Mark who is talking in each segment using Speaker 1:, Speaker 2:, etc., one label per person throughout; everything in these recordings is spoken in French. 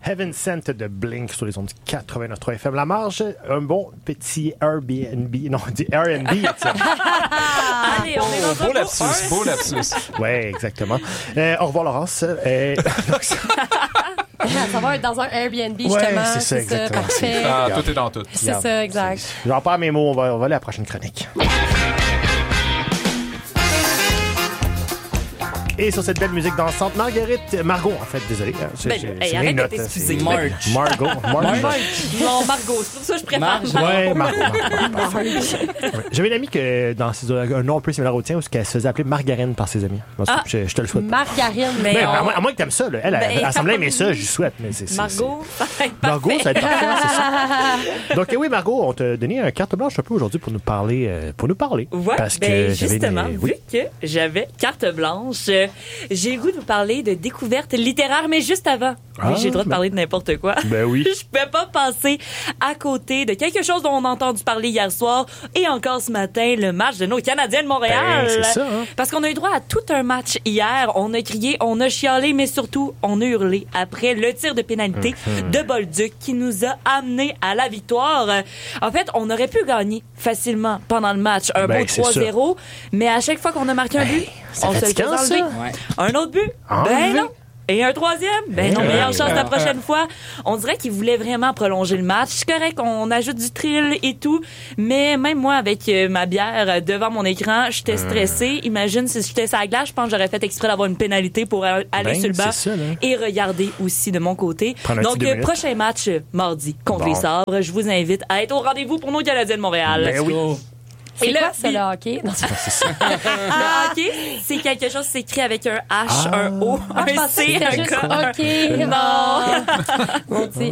Speaker 1: Heaven Sent de Blink sur les ondes 89.3 FM. La marge, un bon petit Airbnb. Non, on dit R&B.
Speaker 2: Allez, on est dans
Speaker 3: beau lapsus.
Speaker 1: Oui, exactement. Au revoir, Laurence.
Speaker 2: Ça va être dans un Airbnb, justement.
Speaker 1: Ouais, c'est ça, exactement.
Speaker 2: Parfait.
Speaker 3: Tout est dans tout.
Speaker 2: C'est ça, exact.
Speaker 1: J'en perds mes mots, on va aller à la prochaine chronique. Et sur cette belle musique dansante, Margot, en fait, désolé.
Speaker 2: Arrête de t'excuser.
Speaker 1: Margot.
Speaker 2: Non, Margot, c'est pour ça que je préfère
Speaker 1: Margot. J'avais une amie que dans un nom un peu similaire au tien, où elle se faisait appeler Margarine par ses amis. Je te le souhaite.
Speaker 2: Margarine, mais
Speaker 1: à moins que t'aimes ça, là. Elle semblait aimer ça, je lui souhaite. Mais
Speaker 2: Margot,
Speaker 1: Margot, ça va être parfait, c'est ça. Donc oui, Margot, on t'a donné une carte blanche un peu aujourd'hui pour nous parler.
Speaker 4: Ouais,
Speaker 1: parce que
Speaker 4: justement, vu que j'avais carte blanche, j'ai le goût de vous parler de découvertes littéraires, mais juste avant, j'ai le droit de parler de n'importe quoi.
Speaker 1: Ben oui.
Speaker 4: Je peux pas passer à côté de quelque chose dont on a entendu parler hier soir et encore ce matin, le match de nos Canadiens de Montréal.
Speaker 1: Ben, c'est ça, hein?
Speaker 4: Parce qu'on a eu droit à tout un match hier. On a crié, on a chialé, mais surtout, on a hurlé après le tir de pénalité de Bolduc qui nous a amené à la victoire. En fait, on aurait pu gagner facilement pendant le match un beau 3-0, mais à chaque fois qu'on a marqué un but, on se le fait enlever.
Speaker 3: Ouais.
Speaker 4: Un autre but? Ben non. Et un troisième? Ben non, meilleure chance la prochaine fois. On dirait qu'ils voulaient vraiment prolonger le match. C'est correct, on ajoute du thrill et tout, mais même moi, avec ma bière devant mon écran, j'étais stressée. Imagine si j'étais sur la glace, je pense que j'aurais fait exprès d'avoir une pénalité pour aller sur le banc et regarder aussi de mon côté. Donc, prochain match, mardi, contre les Sabres. Je vous invite à être au rendez-vous pour nos Canadiens de Montréal.
Speaker 1: Ben oui.
Speaker 2: C'est quoi ça, le hockey? Non,
Speaker 1: c'est ça.
Speaker 4: Le hockey, c'est quelque chose, c'est écrit avec un H, un O, un C, un K.
Speaker 2: OK.
Speaker 4: Non.
Speaker 2: On dit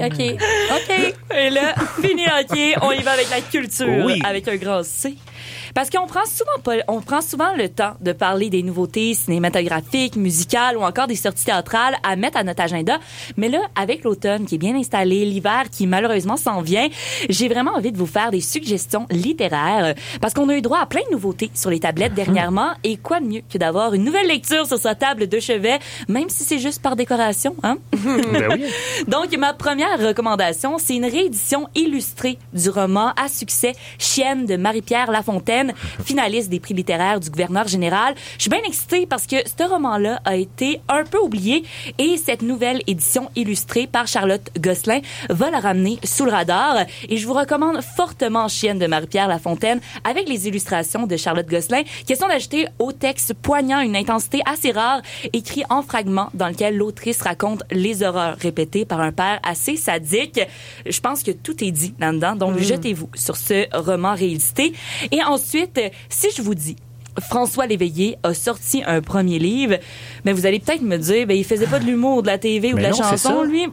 Speaker 2: OK.
Speaker 4: Et là, fini le hockey, on y va avec la culture, avec un grand C. Parce qu'on prend souvent le temps de parler des nouveautés cinématographiques, musicales ou encore des sorties théâtrales à mettre à notre agenda. Mais là, avec l'automne qui est bien installé, l'hiver qui malheureusement s'en vient, j'ai vraiment envie de vous faire des suggestions littéraires parce qu'on a eu droit à plein de nouveautés sur les tablettes dernièrement. Et quoi de mieux que d'avoir une nouvelle lecture sur sa table de chevet, même si c'est juste par décoration, hein?
Speaker 1: Ben oui.
Speaker 4: Donc, ma première recommandation, c'est une réédition illustrée du roman à succès Chienne de Marie-Pierre Lafontaine, finaliste des prix littéraires du gouverneur général. Je suis bien excitée parce que ce roman-là a été un peu oublié et cette nouvelle édition illustrée par Charlotte Gosselin va la ramener sous le radar. Et je vous recommande fortement Chienne de Marie-Pierre Lafontaine avec les illustrations de Charlotte Gosselin, question d'ajouter au texte poignant une intensité assez rare, écrit en fragments dans lequel l'autrice raconte les horreurs répétées par un père assez sadique. Je pense que tout est dit là-dedans, donc jetez-vous sur ce roman réédité. Et ensuite, si je vous dis François Léveillé a sorti un premier livre, mais vous allez peut-être me dire, il faisait pas de l'humour, de la TV ou de la chanson, lui.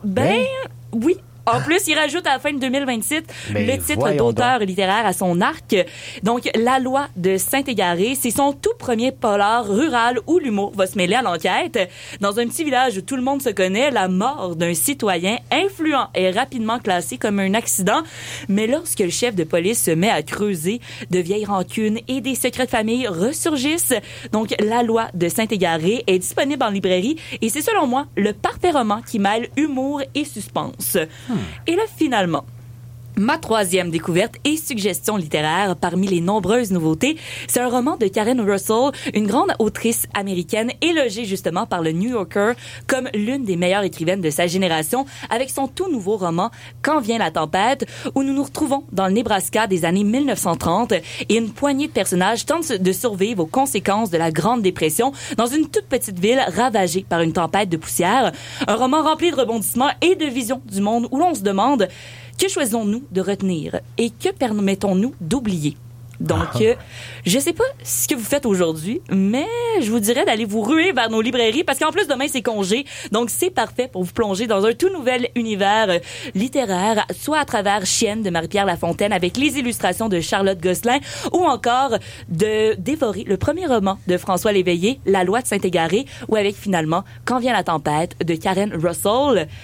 Speaker 4: Oui. En plus, il rajoute à la fin de 2026 le titre d'auteur littéraire à son arc. Donc, La loi de Saint-Égaré, c'est son tout premier polar rural où l'humour va se mêler à l'enquête. Dans un petit village où tout le monde se connaît, la mort d'un citoyen influent est rapidement classée comme un accident. Mais lorsque le chef de police se met à creuser, de vieilles rancunes et des secrets de famille ressurgissent. Donc, La loi de Saint-Égaré est disponible en librairie et c'est selon moi le parfait roman qui mêle humour et suspense. Et là, finalement, ma troisième découverte et suggestion littéraire parmi les nombreuses nouveautés, c'est un roman de Karen Russell, une grande autrice américaine élogée justement par le New Yorker comme l'une des meilleures écrivaines de sa génération avec son tout nouveau roman Quand vient la tempête, où nous nous retrouvons dans le Nebraska des années 1930 et une poignée de personnages tentent de survivre aux conséquences de la Grande Dépression dans une toute petite ville ravagée par une tempête de poussière. Un roman rempli de rebondissements et de visions du monde où l'on se demande que choisissons-nous de retenir et que permettons-nous d'oublier? Donc, je sais pas ce que vous faites aujourd'hui, mais je vous dirais d'aller vous ruer vers nos librairies parce qu'en plus, demain, c'est congé. Donc, c'est parfait pour vous plonger dans un tout nouvel univers littéraire, soit à travers Chienne de Marie-Pierre Lafontaine avec les illustrations de Charlotte Gosselin ou encore de dévorer le premier roman de François Léveillé, La loi de Saint-Égaré, ou avec finalement Quand vient la tempête de Karen Russell.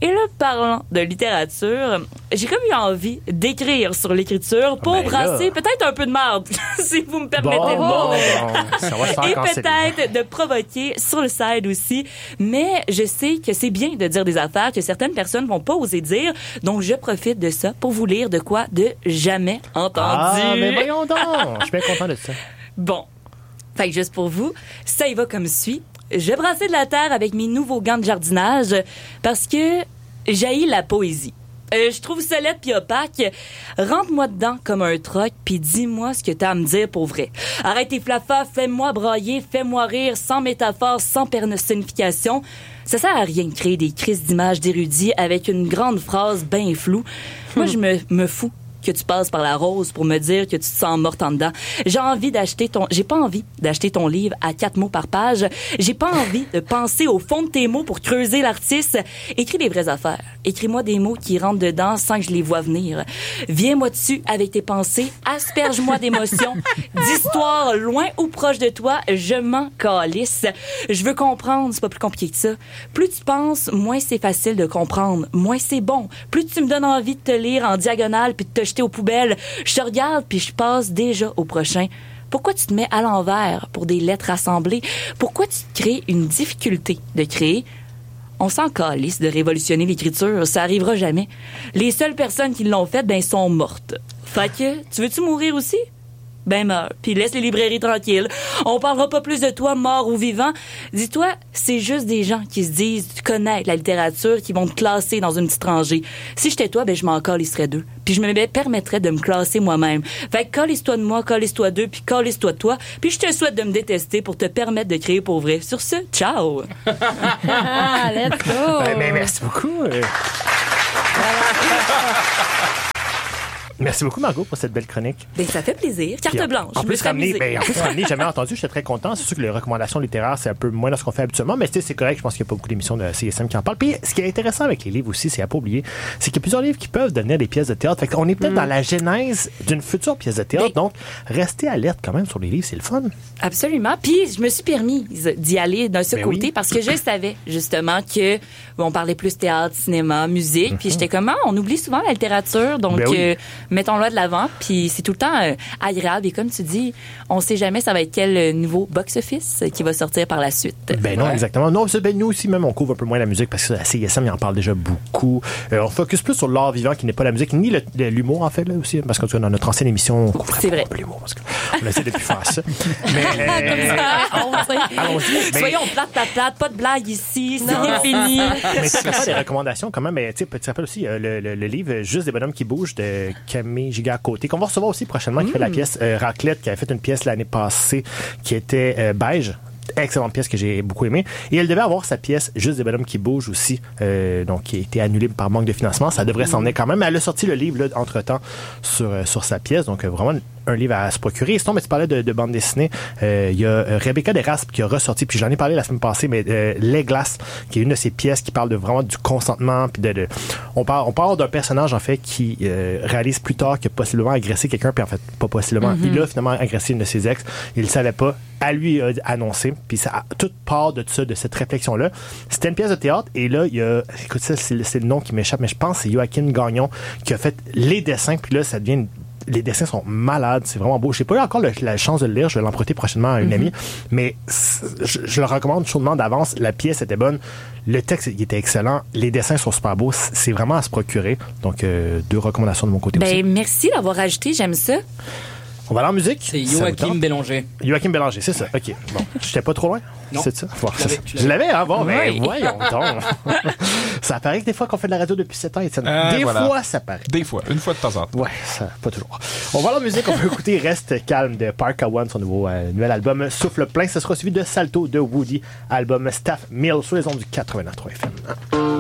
Speaker 4: Et là, parlant de littérature, j'ai comme eu envie d'écrire sur l'écriture pour brasser peut-être un peu de marde, si vous me permettez le mot.
Speaker 1: Ça va se faire
Speaker 4: Et
Speaker 1: canceller.
Speaker 4: peut-être de provoquer sur le side aussi. Mais je sais que c'est bien de dire des affaires que certaines personnes vont pas oser dire. Donc, je profite de ça pour vous lire de quoi de jamais entendu.
Speaker 1: Ah, mais voyons donc! Je suis bien content de ça.
Speaker 4: Bon. Fait que juste pour vous, ça y va comme suit. Je brassais de la terre avec mes nouveaux gants de jardinage parce que j'haïs la poésie. Je trouve ça laid pis opaque. Rentre-moi dedans comme un troc puis dis-moi ce que t'as à me dire pour vrai. Arrête tes flafas, fais-moi brailler, fais-moi rire, sans métaphore, sans personnification. Ça sert à rien de créer des crises d'images d'érudits avec une grande phrase bien floue. Moi, je me fous que tu passes par la rose pour me dire que tu te sens morte en dedans. J'ai pas envie d'acheter ton livre à 4 mots par page. J'ai pas envie de penser au fond de tes mots pour creuser l'artiste. Écris des vraies affaires. Écris-moi des mots qui rentrent dedans sans que je les vois venir. Viens-moi dessus avec tes pensées. Asperge-moi d'émotions. D'histoires loin ou proche de toi, je m'en calisse. Je veux comprendre, c'est pas plus compliqué que ça. Plus tu penses, moins c'est facile de comprendre. Moins c'est bon. Plus tu me donnes envie de te lire en diagonale puis de te jeter aux poubelles. Je te regarde puis je passe déjà au prochain. Pourquoi tu te mets à l'envers pour des lettres assemblées? Pourquoi tu te crées une difficulté de créer? On s'en calisse de révolutionner l'écriture, ça arrivera jamais. Les seules personnes qui l'ont fait, sont mortes. Fait que, tu veux-tu mourir aussi? Meurs, puis laisse les librairies tranquilles. On parlera pas plus de toi, mort ou vivant. Dis-toi, c'est juste des gens qui se disent connaître la littérature qui vont te classer dans une petite rangée. Si j'étais toi, je m'en calisserais d'eux. Puis je me permettrais de me classer moi-même. Fait que calisse-toi de moi, calisse-toi d'eux, puis calisse-toi de toi. Puis je te souhaite de me détester pour te permettre de créer pour vrai. Sur ce, ciao!
Speaker 2: Let's go!
Speaker 1: Mais merci beaucoup. Merci beaucoup, Margot, pour cette belle chronique.
Speaker 4: Ça fait plaisir. Carte blanche.
Speaker 1: En plus, ramener, jamais entendu, j'étais très content. C'est sûr que les recommandations littéraires, c'est un peu moins de ce qu'on fait habituellement, mais c'est correct. Je pense qu'il n'y a pas beaucoup d'émissions de CSM qui en parlent. Puis, ce qui est intéressant avec les livres aussi, c'est à pas oublier, c'est qu'il y a plusieurs livres qui peuvent devenir des pièces de théâtre. Fait qu'on est peut-être dans la genèse d'une future pièce de théâtre. Donc, restez alerte quand même sur les livres, c'est le fun.
Speaker 4: Absolument. Puis, je me suis permise d'y aller d'un seul côté parce que je savais justement que on parlait plus théâtre, cinéma, musique. Puis, j'étais comme, on oublie souvent la littérature. Donc, mettons-la de l'avant, puis c'est tout le temps agréable. Et comme tu dis, on sait jamais ça va être quel nouveau box-office qui va sortir par la suite.
Speaker 1: Non, exactement. Non, nous aussi, même, on couvre un peu moins la musique parce que la CSM, il en parle déjà beaucoup. On focus plus sur l'art vivant qui n'est pas la musique, ni l'humour, en fait, là aussi. Parce que dans notre ancienne émission, on couvrait pas l'humour. Parce qu'on essaie de plus faire ça. Mais, allons-y.
Speaker 4: Soyons plate, pas de blague ici, c'est fini.
Speaker 1: Mais tu as des recommandations quand même. Tu te rappelles aussi le livre Juste des bonhommes qui bougent de Camille Giga à côté, qu'on va recevoir aussi prochainement, qui fait la pièce Raclette, qui avait fait une pièce l'année passée qui était beige. Excellente pièce que j'ai beaucoup aimée. Et elle devait avoir sa pièce Juste des bonhommes qui bougent aussi, donc qui a été annulée par manque de financement. Ça devrait s'en venir quand même. Mais elle a sorti le livre là, entre-temps sur sa pièce. Donc vraiment un livre à se procurer. Sinon, mais tu parlais de bande dessinée. Il y a Rebecca Desraspes qui a ressorti, puis j'en ai parlé la semaine passée, mais Les Glaces, qui est une de ces pièces qui parle vraiment du consentement. Puis on parle d'un personnage, en fait, qui réalise plus tard qu'il a possiblement agressé quelqu'un, puis en fait, pas possiblement. Il a finalement agressé une de ses ex. Il le savait pas. À lui a annoncé. Puis ça tout part de ça, de cette réflexion-là. C'était une pièce de théâtre, et là, il y a, écoute, ça, c'est le nom qui m'échappe, mais je pense que c'est Joachim Gagnon qui a fait les dessins, puis là, ça devient les dessins sont malades, c'est vraiment beau. Je n'ai pas eu encore la chance de le lire, je vais l'emprunter prochainement à une amie, mais je le recommande chaudement d'avance. La pièce était bonne, le texte il était excellent, les dessins sont super beaux, c'est vraiment à se procurer. Donc, 2 recommandations de mon côté aussi.
Speaker 4: Merci d'avoir ajouté, j'aime ça.
Speaker 1: On va aller en musique.
Speaker 5: C'est Joachim Bélanger.
Speaker 1: Joachim Bélanger, c'est ça. OK. Bon, j'étais pas trop loin?
Speaker 5: Non.
Speaker 1: C'est ça? Bon,
Speaker 5: je l'avais,
Speaker 1: hein? Bon, ben, voyons donc. Ça paraît que des fois qu'on fait de la radio depuis 7 ans, Étienne. Fois, ça paraît.
Speaker 3: Des fois. Une fois de temps en temps.
Speaker 1: Ouais, ça, pas toujours. On va aller en musique. On peut écouter Reste calme de Parka One, son nouvel album Souffle plein. Ce sera suivi de Salto de Woody, album Staff Mill sur les ondes du 89.3 FM.